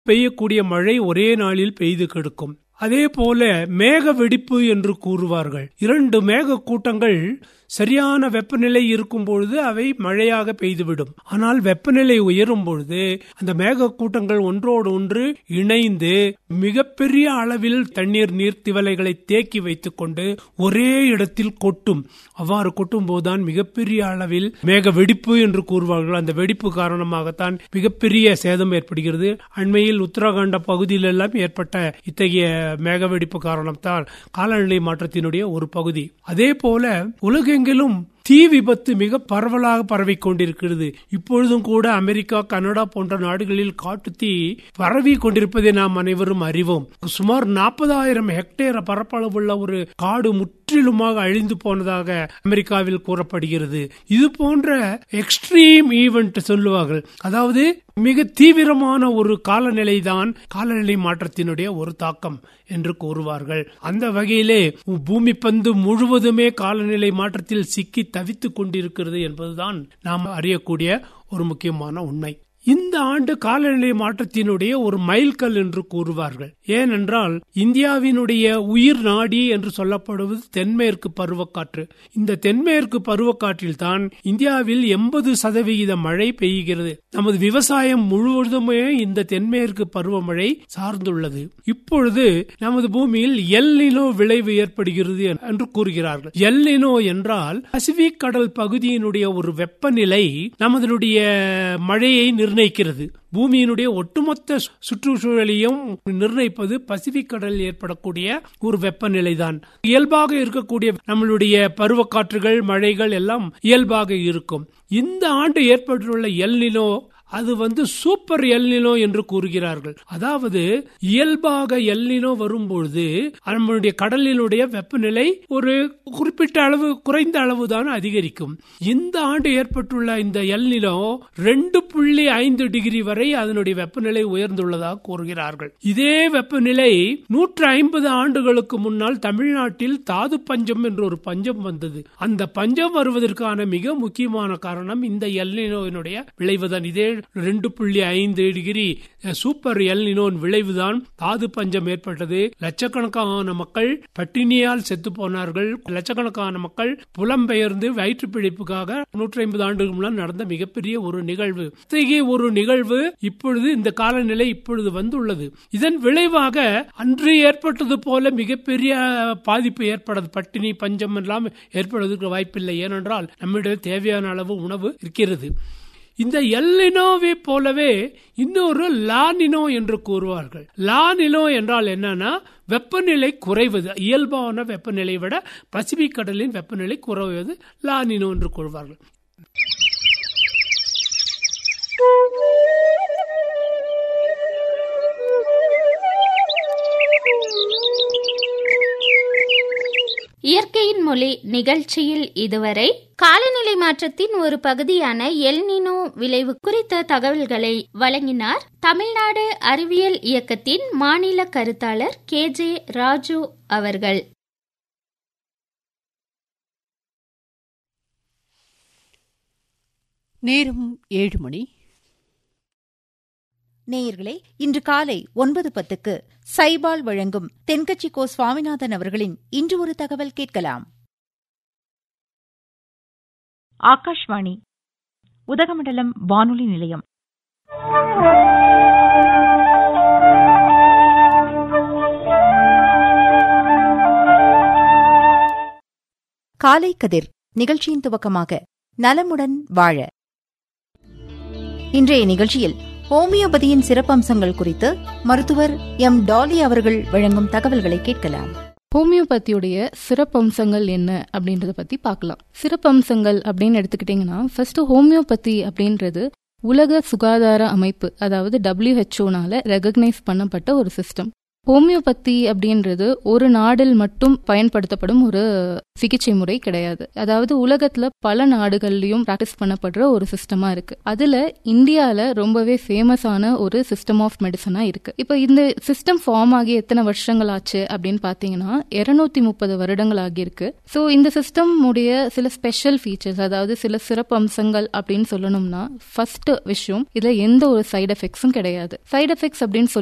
பெய்யக்கூடிய மழை ஒரே நாளில் பெய்து கெடுக்கும். அதே போல மேக வெடிப்பு என்று கூறுவார்கள். 2 மேக கூட்டங்கள் சரியான வெப்பநிலை இருக்கும் பொழுது அவை மழையாக பெய்துவிடும். ஆனால் வெப்பநிலை உயரும் பொழுது அந்த மேக கூட்டங்கள் ஒன்றோடு ஒன்று இணைந்து மிகப்பெரிய அளவில் தண்ணீர் நீர்த்திவலைகளை தேக்கி வைத்துக் கொண்டு ஒரே இடத்தில் கொட்டும். அவ்வாறு கொட்டும் போதுதான் மிகப்பெரிய அளவில் மேக வெடிப்பு என்று கூறுவார்கள். அந்த வெடிப்பு காரணமாகத்தான் மிகப்பெரிய சேதம் ஏற்படுகிறது. அண்மையில் உத்தரகாண்ட பகுதியில் எல்லாம் ஏற்பட்ட இத்தகைய மேக வெடிப்பு காரணத்தால் காலநிலை மாற்றத்தினுடைய ஒரு பகுதி. அதே போல உலகெங்கிலும் தீ விபத்து மிக பரவலாக பரவிக் கொண்டிருக்கிறது. இப்பொழுதும் கூட அமெரிக்கா, கனடா போன்ற நாடுகளில் காட்டு தீ பரவி கொண்டிருப்பதை நாம் அனைவரும் அறிவோம். சுமார் 40,000 ஹெக்டேர் பரப்பளவுள்ள ஒரு காடு முற்றிலுமாக அழிந்து போனதாக அமெரிக்காவில் கூறப்படுகிறது. இது போன்ற எக்ஸ்ட்ரீம் ஈவென்ட் சொல்லுவார்கள். அதாவது மிக தீவிரமான ஒரு காலநிலை தான் காலநிலை மாற்றத்தினுடைய ஒரு தாக்கம் என்று கூறுவார்கள். அந்த வகையிலே பூமி பந்து முழுவதுமே காலநிலை மாற்றத்தில் சிக்கி தவித்துக் கொண்டிருக்கிறது என்பதுதான் நாம் அறியக்கூடிய ஒரு முக்கியமான உண்மை. இந்த ஆண்டு காலநிலை மாற்றத்தினுடைய ஒரு மைல்கல் என்று கூறுவார்கள். ஏனென்றால் இந்தியாவினுடைய உயிர் நாடி என்று சொல்லப்படுவது தென்மேற்கு பருவக்காற்று. இந்த தென்மேற்கு பருவக்காற்றில் தான் இந்தியாவில் 80% மழை பெய்கிறது. நமது விவசாயம் முழுவதுமே இந்த தென்மேற்கு பருவமழை சார்ந்துள்ளது. இப்பொழுது நமது பூமியில் எல் நினோ விளைவு ஏற்படுகிறது என்று கூறுகிறார்கள். எல் நினோ என்றால் பசிபிக் கடல் பகுதியினுடைய ஒரு வெப்பநிலை நமதனுடைய மழையை நிர்ணயிக்கிறது. பூமியினுடைய ஒட்டுமொத்த சுற்றுச்சூழலையும் நிர்ணயிப்பது பசிபிக் கடலில் ஏற்படக்கூடிய ஒரு வெப்பநிலை தான். இயல்பாக இருக்கக்கூடிய நம்மளுடைய பருவக்காற்றுகள், மழைகள் எல்லாம் இயல்பாக இருக்கும். இந்த ஆண்டு ஏற்பட்டுள்ள எல் நினோ அது சூப்பர் எல் நினோ என்று கூறுகிறார்கள். அதாவது இயல்பாக எல் நினோ வரும்பொழுது நம்மளுடைய கடலினுடைய வெப்பநிலை ஒரு குறிப்பிட்ட அளவு, குறைந்த அளவு தான் அதிகரிக்கும். இந்த ஆண்டு ஏற்பட்டுள்ள இந்த எல் நினோ 2.5 டிகிரி வரை அதனுடைய வெப்பநிலை உயர்ந்துள்ளதாக கூறுகிறார்கள். இதே வெப்பநிலை 150 ஆண்டுகளுக்கு முன்னால் தமிழ்நாட்டில் தாது பஞ்சம் என்ற ஒரு பஞ்சம் வந்தது. அந்த பஞ்சம் வருவதற்கான மிக முக்கியமான காரணம் இந்த எல் நினோவினுடைய விளைவுதான். இதே 2.5 டிகிரி சூப்பர் எல் நினோ விளைவுதான் தாது பஞ்சம் ஏற்பட்டது. லட்சக்கணக்கான மக்கள் பட்டினியால் செத்து போனார்கள். லட்சக்கணக்கான மக்கள் புலம்பெயர்ந்து வயிற்று பிழைப்புக்காக 150 ஆண்டுகள் முன்னால் நடந்த மிகப்பெரிய ஒரு நிகழ்வு. இத்தகைய ஒரு நிகழ்வு இப்பொழுது இந்த காலநிலை இப்பொழுது வந்துள்ளது. இதன் விளைவாக அன்று ஏற்பட்டது போல மிகப்பெரிய பாதிப்பு ஏற்படாது. பட்டினி, பஞ்சம் எல்லாம் ஏற்படுவதற்கு வாய்ப்பில்லை. ஏனென்றால் நம்மிடம் தேவையான அளவு உணவு இருக்கிறது. இந்த எல் நினோவை போலவே இன்னொரு லா நினோ என்று கூறுவார்கள். லா நினோ என்றால் என்னன்னா வெப்பநிலை குறைவது, இயல்பான வெப்பநிலை விட பசிபிக் கடலின் வெப்பநிலை குறைவது லா நினோ என்று கூறுவார்கள். இயற்கையின் மொழி நிகழ்ச்சியில் இதுவரை காலநிலை மாற்றத்தின் ஒரு பகுதியான எல் நினோ விளைவு குறித்த தகவல்களை வழங்கினார் தமிழ்நாடு அறிவியல் இயக்கத்தின் மாநில கருத்தாளர் KJ ராஜு அவர்கள். நேரம் 7 மணி. நேயர்களே, இன்று காலை 9:10 சைபால் வழங்கும் தென்கட்சி கோ சுவாமிநாதன் அவர்களின் இன்று ஒரு தகவல் கேட்கலாம். ஆகாஷ்வாணி உதகமண்டலம் வானொலி நிலையம். காலை கதிர் நிகழ்ச்சியின் துவக்கமாக நலமுடன் வாழ. இன்றைய நிகழ்ச்சியில் ஹோமியோபதியின் சிறப்பம்சங்கள் குறித்து மருத்துவர் M. டாலி அவர்கள் வழங்கும் தகவல்களை கேட்கலாம். ஹோமியோபதியுடைய சிறப்பம்சங்கள் என்ன அப்படின்றத பத்தி பார்க்கலாம். சிறப்பம்சங்கள் அப்படின்னு எடுத்துக்கிட்டீங்கன்னா, ஃபர்ஸ்ட் ஹோமியோபதி அப்படின்றது உலக சுகாதார அமைப்பு, அதாவது WHO ரெகக்னைஸ் பண்ணப்பட்ட ஒரு சிஸ்டம். ஹோமியோபதி அப்படின்றது ஒரு நாடில் மட்டும் பயன்படுத்தப்படும் ஒரு சிகிச்சை முறை கிடையாது. அதாவது உலகத்துல பல நாடுகள்லயும் பிராக்டிஸ் பண்ணப்படுற ஒரு சிஸ்டமா இருக்கு. அதுல இந்தியால ரொம்பவே ஃபேமஸான ஒரு சிஸ்டம் ஆஃப் மெடிசனா இருக்கு. இப்ப இந்த சிஸ்டம் ஃபார்ம் ஆகி எத்தனை வருஷங்கள் ஆச்சு அப்படின்னு பாத்தீங்கன்னா 230 வருடங்கள் ஆகியிருக்கு. ஸோ இந்த சிஸ்டம் உடைய சில ஸ்பெஷல் ஃபீச்சர்ஸ், அதாவது சில சிறப்பு அம்சங்கள் அப்படின்னு சொல்லணும்னா, ஃபர்ஸ்ட் விஷயம், இதுல எந்த ஒரு சைடு எஃபெக்ட்ஸும் கிடையாது. சைடு எஃபெக்ட்ஸ் அப்படின்னு